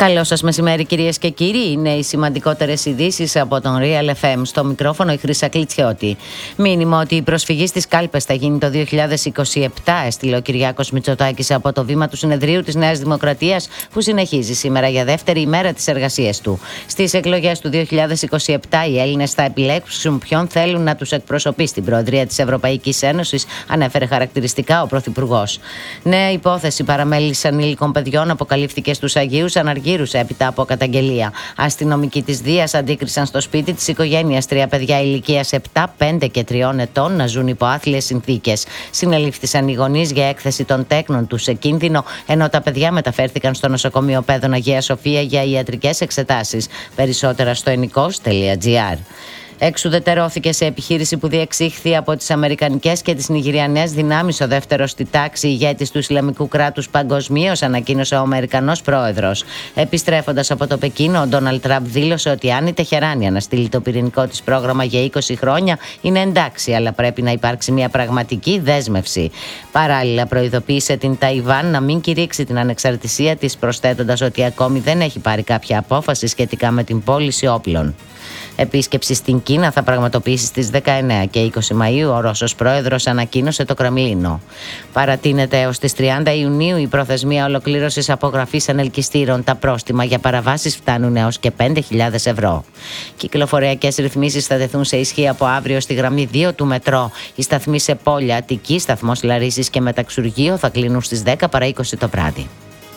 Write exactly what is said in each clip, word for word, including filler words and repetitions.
Καλό σας μεσημέρι, κυρίες και κύριοι. Είναι οι σημαντικότερες ειδήσεις από τον Real εφ εμ. Στο μικρόφωνο η Χρύσα Κλιτσιώτη. Μήνυμα ότι η προσφυγή στις κάλπες θα γίνει το δύο χιλιάδες είκοσι επτά, έστειλε ο Κυριάκος Μητσοτάκης από το βήμα του συνεδρίου της Νέας Δημοκρατίας, που συνεχίζει σήμερα για δεύτερη ημέρα τις εργασίες του. Στις εκλογές του δύο χιλιάδες είκοσι επτά, οι Έλληνες θα επιλέξουν ποιον θέλουν να τους εκπροσωπεί στην Προεδρία της Ευρωπαϊκής Ένωσης, ανέφερε χαρακτηριστικά ο Πρωθυπουργός. Νέα υπόθεση παραμέλησης ανήλικων παιδιών αποκαλύφθηκε στους Αγίους Αναργύρους έπειτα από καταγγελία. Αστυνομικοί της Δίας αντίκρισαν στο σπίτι της οικογένειας τρία παιδιά ηλικίας επτά, πέντε και τριών ετών να ζουν υπό άθλιες συνθήκες. Συνελήφθησαν οι γονείς για έκθεση των τέκνων τους σε κίνδυνο, ενώ τα παιδιά μεταφέρθηκαν στο νοσοκομείο Πέδων Αγία Σοφία για ιατρικές εξετάσεις. Περισσότερα στο ενικός τελεία τζι άρ. Εξουδετερώθηκε σε επιχείρηση που διεξήχθη από τις Αμερικανικές και τις Νιγηριανές δυνάμεις ο δεύτερος στη τάξη ηγέτης του Ισλαμικού κράτους παγκοσμίως, ανακοίνωσε ο Αμερικανός πρόεδρος. Επιστρέφοντας από το Πεκίνο, ο Ντόναλντ Τραμπ δήλωσε ότι αν η Τεχεράνη αναστείλει το πυρηνικό της πρόγραμμα για είκοσι χρόνια, είναι εντάξει, αλλά πρέπει να υπάρξει μια πραγματική δέσμευση. Παράλληλα, προειδοποίησε την Ταϊβάν να μην κηρύξει την ανεξαρτησία της, προσθέτοντας ότι ακόμη δεν έχει πάρει κάποια απόφαση σχετικά με την πώληση όπλων. Επίσκεψη στην Κίνα θα πραγματοποιήσει στις δεκαεννέα και είκοσι Μαΐου, ο Ρώσος πρόεδρος ανακοίνωσε το Κρεμλίνο. Παρατείνεται έως τις τριάντα Ιουνίου η προθεσμία ολοκλήρωσης απογραφής ανελκυστήρων. Τα πρόστιμα για παραβάσεις φτάνουν έως και πέντε χιλιάδες ευρώ. Κυκλοφοριακές ρυθμίσεις θα τεθούν σε ισχύ από αύριο στη γραμμή δύο του μετρό. Οι σταθμοί σε Πόλια, Αττική, σταθμός Λαρίσης και Μεταξουργείο θα κλείνουν στις δέκα παρά είκοσι το βράδυ.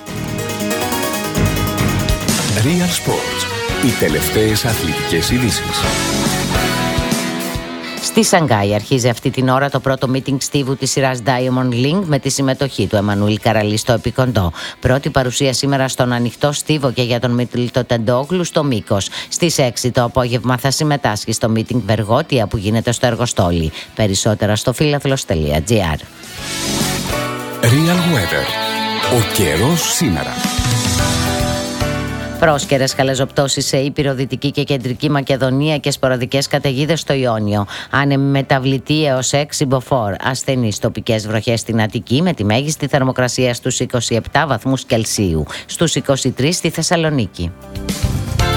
Real Sports. Οι τελευταίες αθλητικές ειδήσεις. Στη Σανγκάη αρχίζει αυτή την ώρα το πρώτο meeting στίβου της σειράς Diamond League με τη συμμετοχή του Εμμανουήλ Καραλή στο επικοντό. Πρώτη παρουσία σήμερα στον ανοιχτό στίβο και για τον Μίτλητο Τεντόγλου στο μήκος. Στις έξι το απόγευμα θα συμμετάσχει στο meeting Βεργότια που γίνεται στο Εργοστόλι. Περισσότερα στο φίλαθλος τελεία τζι άρ. Real Weather. Ο καιρός σήμερα. Πρόσκαιρες χαλαζοπτώσεις σε Ήπειρο, Δυτική και Κεντρική Μακεδονία και σποραδικές καταιγίδες στο Ιόνιο. Άνεμη μεταβλητή έως έξι μποφόρ. Ασθενείς τοπικές βροχές στην Αττική με τη μέγιστη θερμοκρασία στους είκοσι επτά βαθμούς Κελσίου. Στους είκοσι τρεις στη Θεσσαλονίκη.